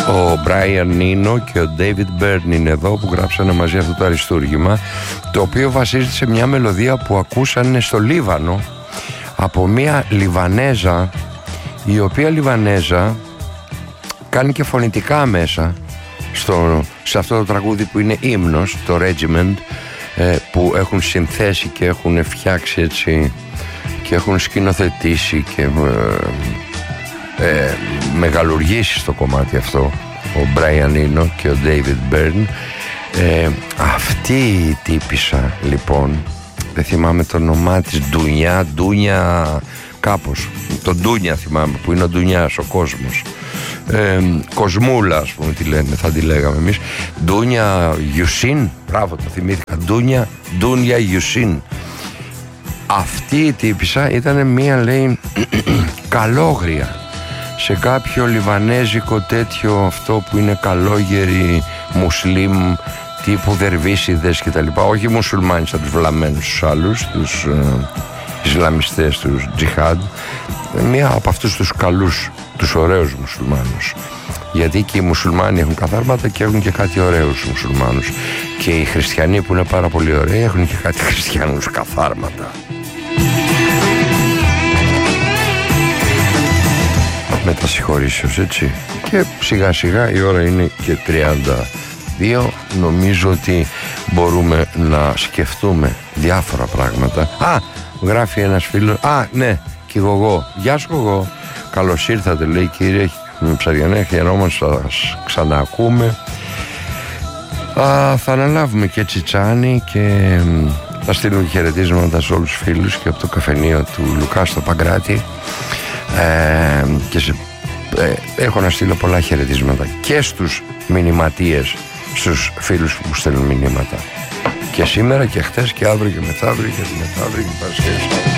Ο Brian Eno και ο David Byrne είναι εδώ που γράψανε μαζί αυτό το αριστούργημα, το οποίο βασίζεται σε μια μελωδία που ακούσανε στο Λίβανο από μια Λιβανέζα, η οποία Λιβανέζα κάνει και φωνητικά μέσα σε αυτό το τραγούδι που είναι ύμνος, το Regiment, που έχουν συνθέσει και έχουν φτιάξει έτσι και έχουν σκηνοθετήσει και μεγαλουργήσει στο κομμάτι αυτό ο Brian Eno και ο David Byrne. Αυτή η τύπισσα λοιπόν, δεν θυμάμαι το όνομά της, Ντούνια κάπως, το Ντούνια θυμάμαι, που είναι ο Ντουνιάς, ο κόσμος, Κοσμούλα ας πούμε θα τη λέγαμε εμείς, Ντούνια Ιουσίν, μπράβο το θυμήθηκα, Ντούνια Ιουσίν. Αυτή η τύπισσα ήταν μία, λέει, καλόγρια σε κάποιο λιβανέζικο τέτοιο, αυτό που είναι καλόγεροι μουσλίμ τύπου δερβίσιδες και τα λοιπά, όχι μουσουλμάνοι σαν τους βλαμμένους τους άλλους, τους Ισλαμιστές, τους τζιχάντ, μία από αυτούς τους καλούς, τους ωραίους μουσουλμάνους, γιατί και οι μουσουλμάνοι έχουν καθάρματα και έχουν και κάτι ωραίους μουσουλμάνους, και οι χριστιανοί που είναι πάρα πολύ ωραίοι έχουν και κάτι χριστιανούς καθάρματα. Με τα συγχωρήσεως, έτσι, και σιγά σιγά η ώρα είναι και 32. Νομίζω ότι μπορούμε να σκεφτούμε διάφορα πράγματα. Γράφει ένας φίλος, ναι, και εγώ, γεια σου εγώ, καλώς ήρθατε, λέει, κύριε Ψαριανέ, χαιρόμαστε, θα σας ξαναακούμε. Θα αναλάβουμε και τσιτσάνι και θα στείλουμε χαιρετίσματα σε όλους τους φίλους και από το καφενείο του Λουκά στο Παγκράτη, και έχω να στείλω πολλά χαιρετίσματα και στους μηνυματίες, στους φίλους που στέλνουν μηνύματα, και σήμερα και χτες και αύριο και μεθαύριο και μεθαύριο και Παρασκευή.